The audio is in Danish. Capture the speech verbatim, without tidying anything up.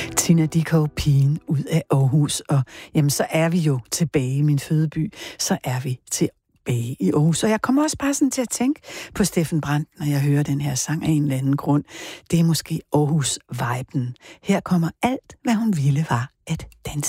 Tina Dickow, pigen ud af Aarhus. Og jamen, så er vi jo tilbage i min fødeby. Så er vi tilbage i Aarhus. Og jeg kommer også bare sådan til at tænke på Steffen Brandt, når jeg hører den her sang af en eller anden grund. Det er måske Aarhus-viben. Her kommer alt, hvad hun ville, var at danse.